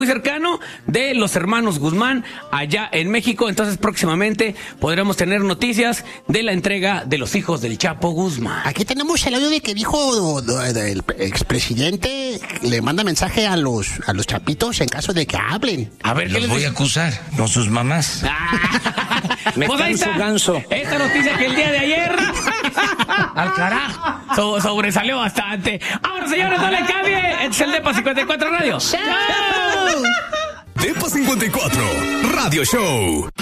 muy cercano de los hermanos Guzmán allá en México. Entonces próximamente podremos tener noticias de la entrega de los hijos del Chapo Guzmán. Aquí tenemos el audio de que dijo el expresidente le manda mensaje a los chapitos en caso de que hablen. A ver, los voy a acusar con sus mamás. Pues ahí está, ganso. Esta noticia que el día de ayer al carajo sobresalió bastante. Ahora, señores, no le cambie. Es el Depa 54 Radio. ¡Chao! Depa 54 Radio Show.